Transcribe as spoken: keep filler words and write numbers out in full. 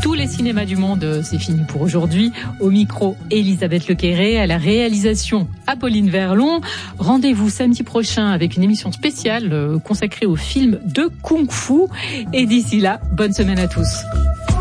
Tous les cinémas du monde, c'est fini pour aujourd'hui. Au micro, Elisabeth Lequéré, à la réalisation, Apolline Verlon. Rendez-vous samedi prochain avec une émission spéciale consacrée au film de Kung Fu. Et d'ici là, bonne semaine à tous.